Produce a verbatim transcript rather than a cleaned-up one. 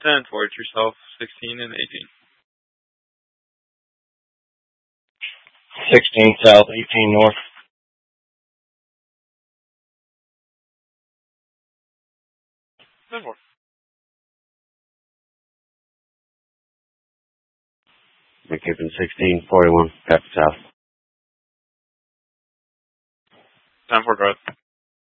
ten towards yourself, sixteen and eighteen. sixteen south, eighteen north. ten four. McKippen sixteen, forty-one, back to south. ten four, go ahead.